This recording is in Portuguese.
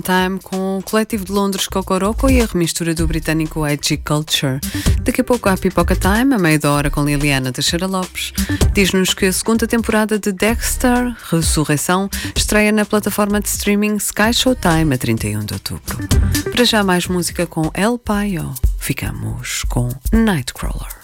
Time com o coletivo de Londres Cocoroco e a remistura do britânico IG Culture. Daqui a pouco há Pipoca Time, a meio da hora com Liliana Teixeira Lopes. Diz-nos que a segunda temporada de Dexter, Ressurreição, estreia na plataforma de streaming Sky Showtime a 31 de outubro. Para já mais música com El Payo. Ficamos com Nightcrawler.